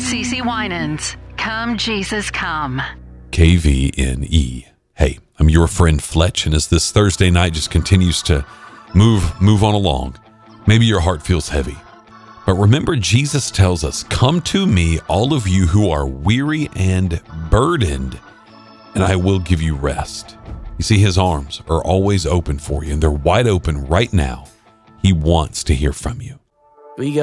CeCe Winans. Come, Jesus, come. KVNE. Hey, I'm your friend Fletch, and as this Thursday night just continues to move on along, maybe your heart feels heavy. But remember, Jesus tells us, "Come to me, all of you who are weary and burdened, and I will give you rest." You see, his arms are always open for you, and they're wide open right now. He wants to hear from you.